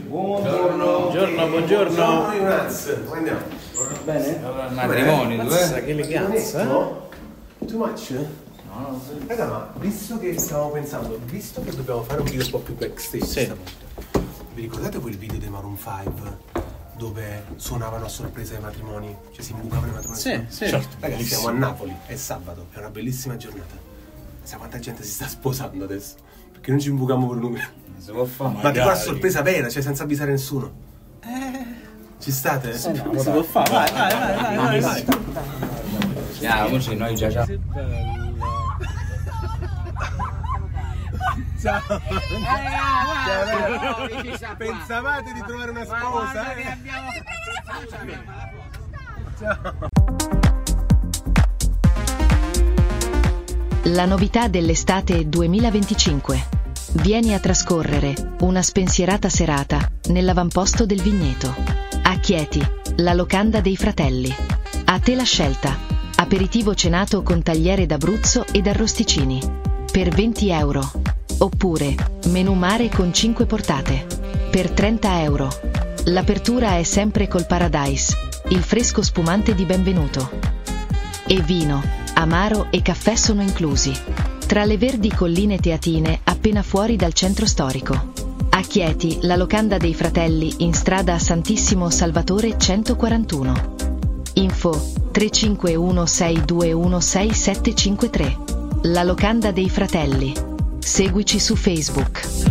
Buongiorno. Buongiorno Ionaz, come andiamo? Bene? Allora, matrimonio, Mazza, che eleganza. Too much? No. Raga, ma visto che stavamo pensando, visto che dobbiamo fare un video un po' più backstage stavolta, vi ricordate quel video dei Maroon 5 dove suonavano a sorpresa i matrimoni? Cioè si imbucavano i matrimoni? Sì. Certo. Ragazzi, siamo a Napoli, è sabato, è una bellissima giornata. Sai quanta gente si sta sposando adesso? Perché non ci imbuchiamo per numeri? Si può fare, Ma tipo a sorpresa vera, cioè senza avvisare nessuno. Ci state? No, si può fare, vai. Andiamoci, noi già. Ciao. Pensavate di trovare una sposa? Ciao. La novità dell'estate 2025. Vieni a trascorrere una spensierata serata nell'avamposto del vigneto. A Chieti, la locanda dei fratelli. A te la scelta. Aperitivo cenato con tagliere d'Abruzzo ed arrosticini. Per 20 euro. Oppure, menù mare con 5 portate. Per 30 euro. L'apertura è sempre col Paradise, il fresco spumante di benvenuto. E vino, amaro e caffè sono inclusi. Tra le verdi colline teatine appena fuori dal centro storico. A Chieti, la locanda dei fratelli in strada Santissimo Salvatore 141. Info 351-621-6753. La locanda dei fratelli. Seguici su Facebook.